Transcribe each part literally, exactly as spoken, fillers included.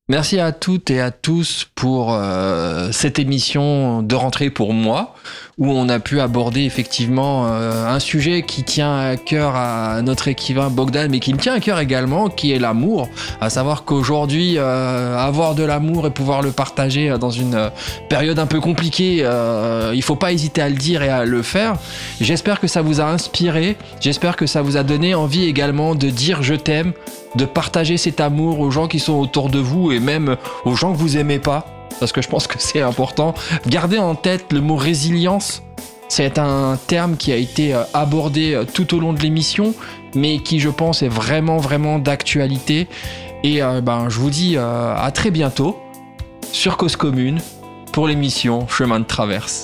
Merci à toutes et à tous pour euh, cette émission de rentrée pour moi, où on a pu aborder effectivement euh, un sujet qui tient à cœur à notre écrivain Bogdan, mais qui me tient à cœur également, qui est l'amour. À savoir qu'aujourd'hui, euh, avoir de l'amour et pouvoir le partager dans une période un peu compliquée, euh, il faut pas hésiter à le dire et à le faire. J'espère que ça vous a inspiré, j'espère que ça vous a donné envie également de dire je t'aime, de partager cet amour aux gens qui sont autour de vous et même aux gens que vous aimez pas, parce que je pense que c'est important. Gardez en tête le mot résilience. C'est un terme qui a été abordé tout au long de l'émission, mais qui, je pense, est vraiment, vraiment d'actualité. Et euh, ben, je vous dis euh, à très bientôt sur Cause Commune pour l'émission Chemin de Traverse.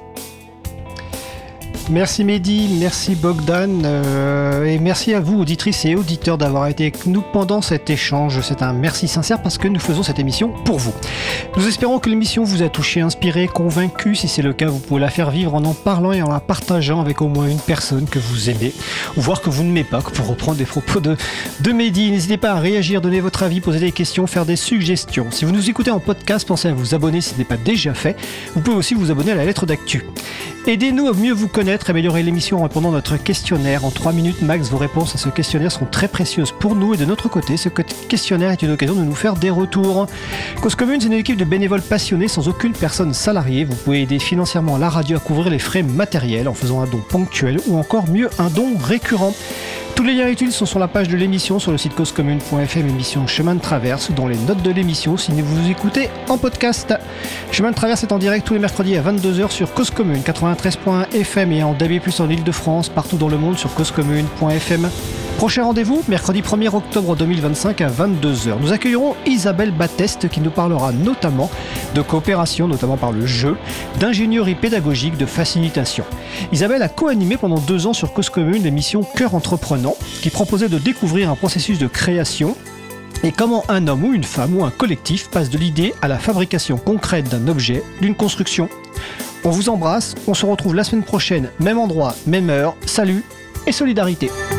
Merci Mehdi, merci Bogdan, euh, et merci à vous auditrices et auditeurs d'avoir été avec nous pendant cet échange. C'est un merci sincère parce que nous faisons cette émission pour vous. Nous espérons que l'émission vous a touché, inspiré, convaincu. Si c'est le cas, vous pouvez la faire vivre en en parlant et en la partageant avec au moins une personne que vous aimez, ou voire que vous n'aimez pas, pour reprendre des propos de, de Mehdi. N'hésitez pas à réagir, donner votre avis, poser des questions, faire des suggestions. Si vous nous écoutez en podcast, pensez à vous abonner si ce n'est pas déjà fait. Vous pouvez aussi vous abonner à la lettre d'actu. Aidez-nous à mieux vous connaître, améliorer l'émission en répondant à notre questionnaire. En trois minutes max, vos réponses à ce questionnaire seront très précieuses pour nous. Et de notre côté, ce questionnaire est une occasion de nous faire des retours. Cause Commune, c'est une équipe de bénévoles passionnés sans aucune personne salariée. Vous pouvez aider financièrement la radio à couvrir les frais matériels en faisant un don ponctuel ou encore mieux, un don récurrent. Tous les liens utiles sont sur la page de l'émission sur le site cause commune point f m, émission Chemin de Traverse, ou dans les notes de l'émission si vous écoutez en podcast. Chemin de Traverse est en direct tous les mercredis à vingt-deux heures sur Cause Commune quatre-vingt-treize point f m et en D A B plus, en Ile-de-France, partout dans le monde sur cause commune point f m. Prochain rendez-vous, mercredi premier octobre deux mille vingt-cinq à vingt-deux heures. Nous accueillerons Isabelle Batteste qui nous parlera notamment de coopération, notamment par le jeu, d'ingénierie pédagogique, de facilitation. Isabelle a co-animé pendant deux ans sur Cause Commune l'émission Cœur Entreprenant, qui proposait de découvrir un processus de création et comment un homme ou une femme ou un collectif passe de l'idée à la fabrication concrète d'un objet, d'une construction. On vous embrasse, on se retrouve la semaine prochaine, même endroit, même heure. Salut et solidarité.